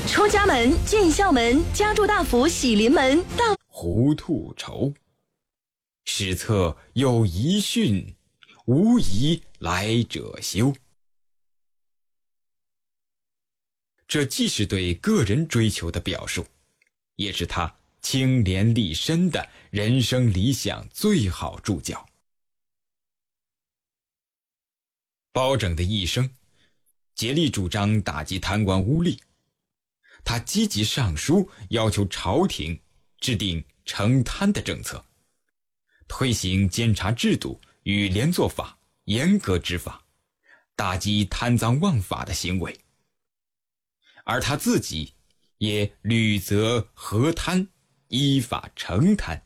出家门，进校门，家住大福喜临门。 胡兔愁，史册有遗训，无疑来者修。这既是对个人追求的表述，也是他清廉立身的人生理想最好注脚。包拯的一生竭力主张打击贪官污吏，他积极上书要求朝廷制定惩贪的政策，推行监察制度与连坐法，严格执法，打击贪赃枉法的行为。而他自己也屡责和贪，依法惩贪。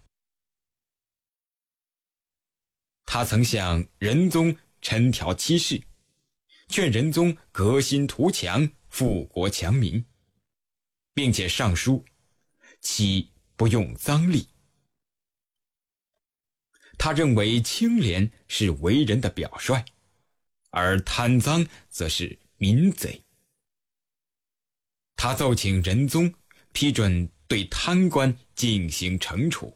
他曾向仁宗陈条七事，劝仁宗革新图强，富国强民，并且上书其不用赃吏。他认为清廉是为人的表率，而贪赃则是民贼。他奏请仁宗批准对贪官进行惩处。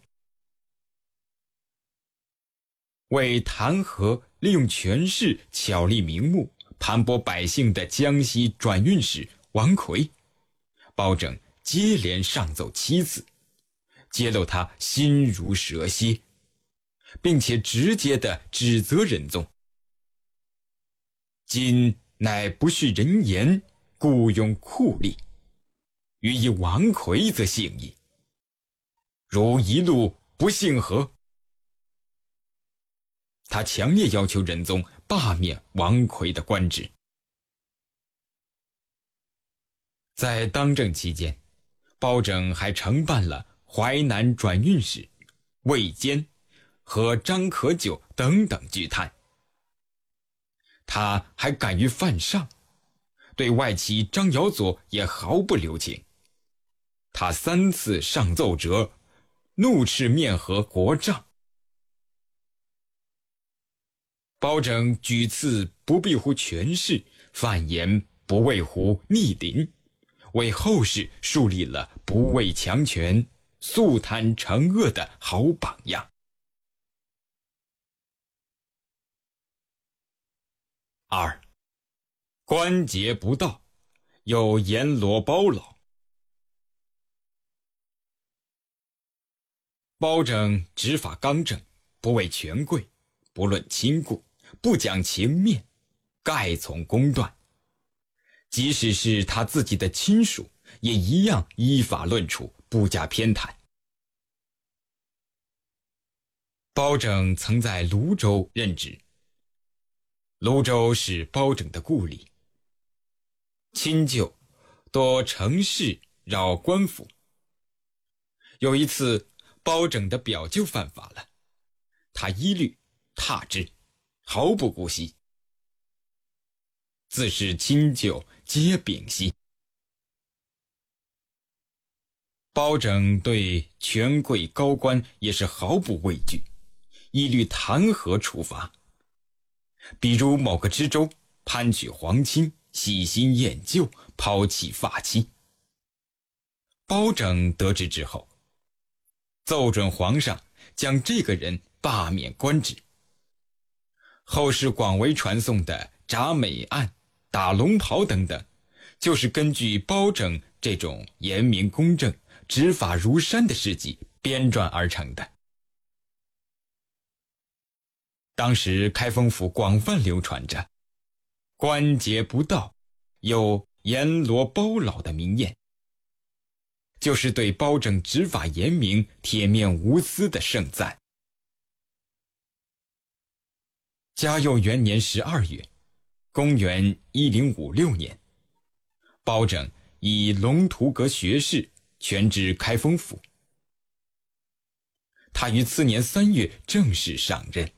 为弹劾利用权势巧立名目盘剥百姓的江西转运使王奎，包拯接连上奏7次，揭露他心如蛇蝎，并且直接地指责仁宗：今乃不恤人言，雇用酷吏，予以王奎则幸矣，如一路不幸何？他强烈要求仁宗罢免王奎的官职。在当政期间，包拯还承办了淮南转运使、魏监和张可久等等巨贪。他还敢于犯上，对外戚张尧佐也毫不留情。他3次上奏折，怒斥面和国丈。包拯举次不避乎权势，犯言不畏乎逆鳞，为后世树立了不畏强权、肃贪惩恶的好榜样。2. 关节不到，有阎罗包老。包拯执法刚正，不畏权贵，不论亲故，不讲情面，盖从公断。即使是他自己的亲属，也一样依法论处，不加偏袒。包拯曾在泸州任职，泸州是包拯的故里，亲旧多乘势扰官府。有一次，包拯的表舅犯法了，他一律挞之，毫不姑息。自是亲旧皆屏息。包拯对权贵高官也是毫不畏惧，一律弹劾处罚。比如某个知州攀取皇亲，喜新厌旧，抛弃发妻。包拯得知之后，奏准皇上将这个人罢免官职。后世广为传颂的铡美案、打龙袍等等，就是根据包拯这种严明公正、执法如山的事迹编撰而成的。当时开封府广泛流传着关节不到，有阎罗包老的名言，就是对包拯执法严明、铁面无私的盛赞。嘉佑元年12月，公元1056年，包拯以龙图阁学士权至开封府。他于次年3月正式上任。